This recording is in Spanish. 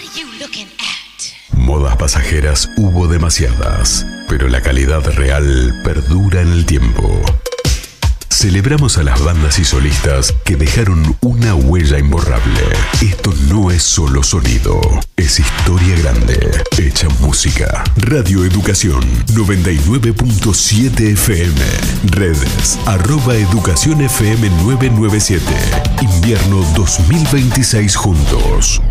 Modas pasajeras hubo demasiadas, pero la calidad real perdura en el tiempo. Celebramos a las bandas y solistas que dejaron una huella imborrable. Esto no es solo sonido, es historia grande, hecha música. Radio Educación 99.7 FM. Redes @educacionfm997. Invierno 2026 juntos.